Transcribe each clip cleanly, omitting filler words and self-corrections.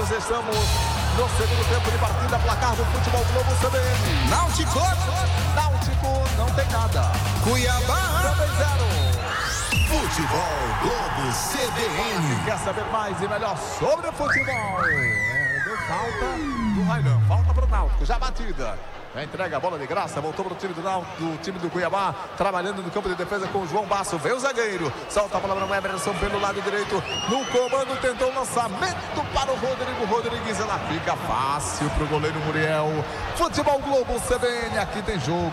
Nós estamos no segundo tempo de partida, placar do Futebol Globo CBN. Náutico não tem nada. Cuiabá também 0. Futebol Globo CBN. Quer saber mais e melhor sobre o futebol? Deu falta do Railan, falta pro Náutico, já batida. Entrega a bola de graça, voltou para o time do time do Cuiabá, trabalhando no campo de defesa com o João Basso. Vem o zagueiro, solta a palavra no Emerson pelo lado direito, no comando, tentou o lançamento para o Rodrigo Rodrigues. Ela fica fácil para o goleiro Muriel. Futebol Globo CBN, aqui tem jogo.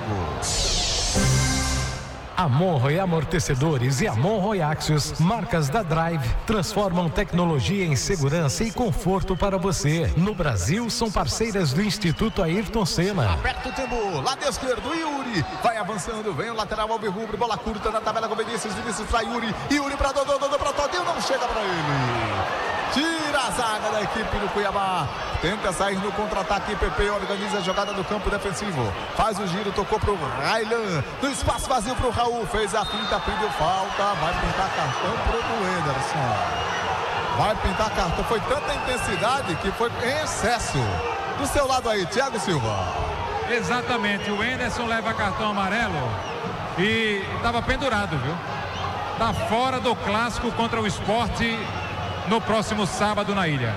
A Monroe Amortecedores e a Monroe Axios, marcas da Drive, transformam tecnologia em segurança e conforto para você. No Brasil, são parceiras do Instituto Ayrton Senna. Aperta o tempo, lado esquerdo, Yuri vai avançando, vem o lateral alvirrubro, bola curta na tabela com Vinícius para Yuri para Dodô para Todinho, não chega para ele. Tira a zaga da equipe do Cuiabá. Tenta sair no contra-ataque. PP organiza a jogada no campo defensivo. Faz o giro, tocou pro Railan. No espaço vazio pro Raul. Fez a finta, pediu falta. Vai pintar cartão pro Enderson. Vai pintar cartão. Foi tanta intensidade que foi em excesso. Do seu lado aí, Thiago Silva. Exatamente. O Enderson leva cartão amarelo. E estava pendurado, viu? Tá fora do clássico contra o Sport no próximo sábado na ilha.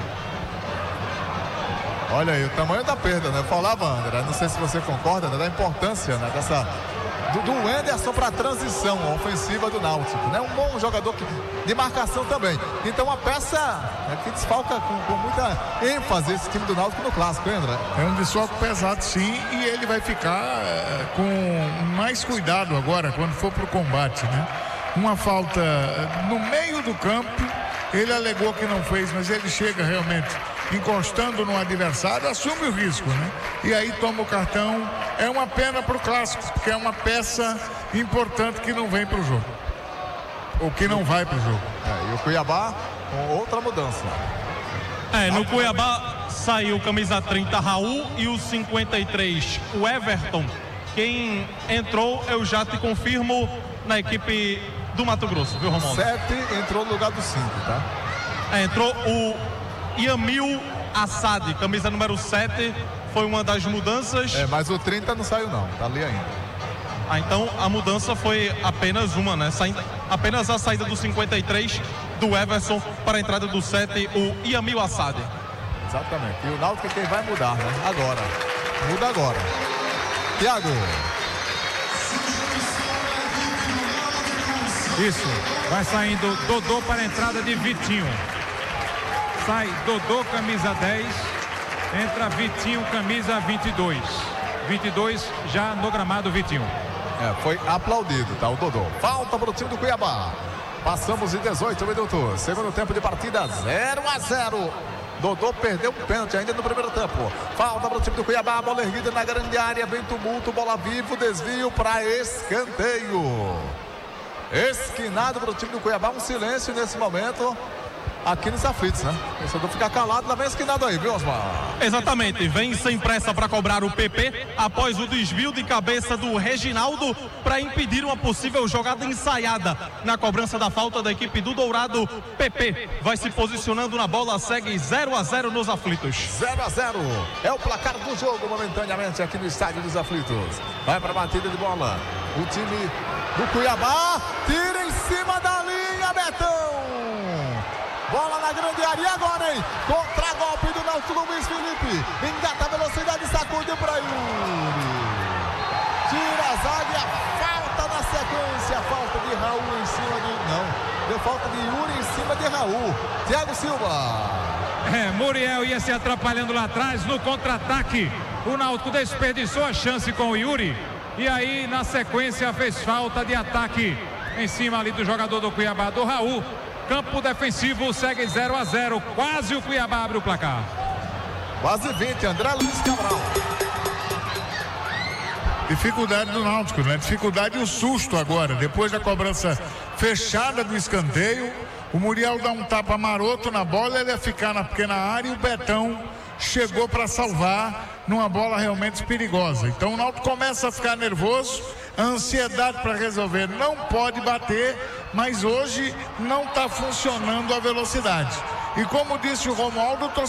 Olha aí o tamanho da perda, né? Eu falava, André, não sei se você concorda, né? Da importância, né? Do Enderson para a transição ofensiva do Náutico, né? Um bom jogador de marcação também. Então a peça que desfalca com muita ênfase esse time do Náutico no clássico, hein, André? É um desfalque pesado, sim, e ele vai ficar com mais cuidado agora quando for para o combate, né? Uma falta no meio do campo, ele alegou que não fez, mas ele chega realmente encostando no adversário, assume o risco, né? E aí toma o cartão. É uma pena para o clássico, porque é uma peça importante que não vem para o jogo, ou que não vai para o jogo. E o Cuiabá com outra mudança. No Cuiabá saiu o camisa 30 Raul e o 53 o Everton. Quem entrou, eu já te confirmo, na equipe do Mato Grosso, viu, Romualdo? 7 entrou no lugar do 5, tá? Entrou o Yamil Assad, camisa número 7, foi uma das mudanças. Mas o 30 não saiu não, tá ali ainda. Então a mudança foi apenas uma, né? Apenas a saída do 53 do Everson para a entrada do 7, o Yamil Assad. Exatamente, e o Náutico é quem vai mudar, né? Agora, muda agora. Thiago. Isso, vai saindo Dodô para a entrada de Vitinho. Sai Dodô, camisa 10, entra Vitinho, camisa 22. 22 já no gramado, Vitinho. Foi aplaudido, tá, o Dodô. Falta para o time do Cuiabá. Passamos em 18 minutos. Segundo tempo de partida, 0-0. Dodô perdeu um pênalti ainda no primeiro tempo. Falta para o time do Cuiabá, bola erguida na grande área, vem tumulto, bola viva, desvio para escanteio. Esquinado para o time do Cuiabá, um silêncio nesse momento aqui nos aflitos, né? O torcedor ficar calado, lá vem esquinado aí, viu, Osmar? Exatamente, vem sem pressa para cobrar o PP após o desvio de cabeça do Reginaldo para impedir uma possível jogada ensaiada na cobrança da falta da equipe do Dourado. PP vai se posicionando na bola, segue 0-0 nos aflitos. 0-0 é o placar do jogo momentaneamente aqui no estádio dos aflitos. Vai para a batida de bola o time do Cuiabá, tira em cima da linha, Betão. Bola na grande área, e agora, hein? Contra-golpe do Náutico, Luiz Felipe. Engata a velocidade, sacudiu para Yuri. Tira a zaga, falta na sequência. Falta de Raul em cima de... Não, deu falta de Yuri em cima de Raul. Thiago Silva. Muriel ia se atrapalhando lá atrás no contra-ataque. O Náutico desperdiçou a chance com o Yuri. E aí, na sequência, fez falta de ataque em cima ali do jogador do Cuiabá, do Raul. Campo defensivo segue 0-0. Quase o Cuiabá abre o placar. Quase 20, André Luiz Cabral. Dificuldade do Náutico, né? Dificuldade e o susto agora. Depois da cobrança fechada do escanteio, o Muriel dá um tapa maroto na bola, ele ia ficar na pequena área e o Betão chegou para salvar numa bola realmente perigosa. Então o Náutico começa a ficar nervoso, a ansiedade para resolver, não pode bater, mas hoje não está funcionando a velocidade. E como disse o Romualdo,